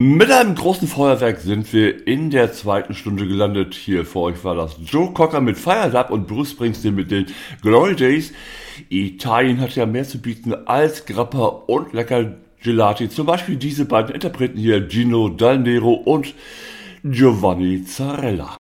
Mit einem großen Feuerwerk sind wir in der zweiten Stunde gelandet. Hier vor euch war das Joe Cocker mit Fired Up und Bruce Springsteen mit den Glory Days. Italien hat ja mehr zu bieten als Grappa und lecker Gelati. Zum Beispiel diese beiden Interpreten hier, Gino Dal Nero und Giovanni Zarella.